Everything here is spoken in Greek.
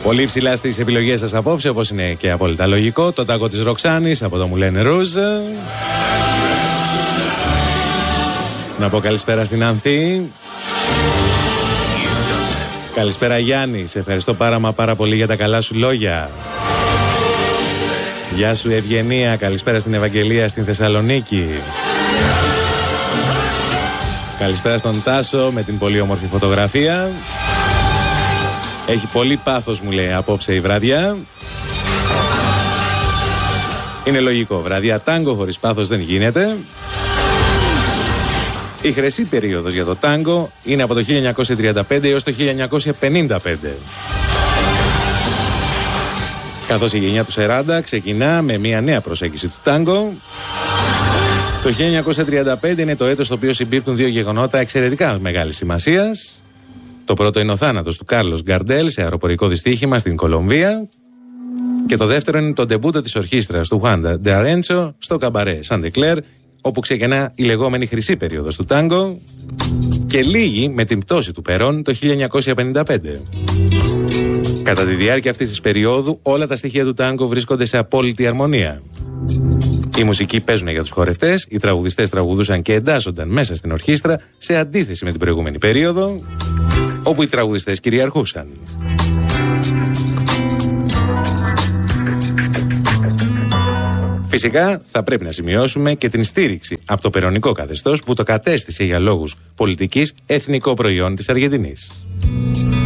Πολύ ψηλά στις επιλογές σας απόψε, όπως είναι και απόλυτα λογικό, το τάγκο της Ροξάνης από το Μου λένε Ρουζ. Να πω καλησπέρα στην Ανθή. Καλησπέρα Γιάννη, σε ευχαριστώ πάρα πολύ για τα καλά σου λόγια. Γεια σου Ευγενία, καλησπέρα στην Ευαγγελία στην Θεσσαλονίκη. Καλησπέρα στον Τάσο με την πολύ όμορφη φωτογραφία. Έχει πολύ πάθος μου λέει απόψε η βραδιά. Είναι λογικό, βραδιά τάγκο χωρίς πάθος δεν γίνεται. Η χρυσή περίοδος για το τάγκο είναι από το 1935 έως το 1955. Καθώς η γενιά του 40 ξεκινά με μια νέα προσέγγιση του τάγκο. Το 1935 είναι το έτος στο οποίο συμπίπτουν δύο γεγονότα εξαιρετικά μεγάλης σημασίας. Το πρώτο είναι ο θάνατος του Κάρλος Γκαρντέλ σε αεροπορικό δυστύχημα στην Κολομβία. Και το δεύτερο είναι το ντεμπούτο της ορχήστρας του Χουάντα Ντεαρέντσο στο καμπαρέ Σαντεκλέρ, όπου ξεκινά η λεγόμενη χρυσή περίοδος του τάγκο και λύγει με την πτώση του Περόν το 1955. Κατά τη διάρκεια αυτής της περίοδου όλα τα στοιχεία του τάγκο βρίσκονται σε απόλυτη αρμονία. Οι μουσικοί παίζουν για τους χορευτές, οι τραγουδιστές τραγουδούσαν και εντάσσονταν μέσα στην ορχήστρα σε αντίθεση με την προηγούμενη περίοδο, όπου οι τραγουδιστές κυριαρχούσαν. Φυσικά θα πρέπει να σημειώσουμε και την στήριξη από το περονικό καθεστώς που το κατέστησε για λόγους πολιτικής εθνικό προϊόν της Αργεντινής.